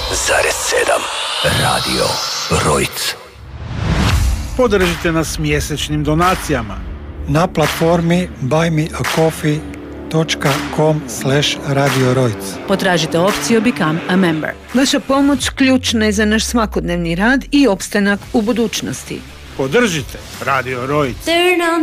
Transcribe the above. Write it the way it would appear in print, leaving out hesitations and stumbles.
Radio Rojc. Podržite nas mjesečnim donacijama na platformi buymeacoffee.com/Radio Rojc. Potražite opciju Become a Member. Vaša pomoć ključna je za naš svakodnevni rad i opstanak u budućnosti. Podržite Radio Rojc.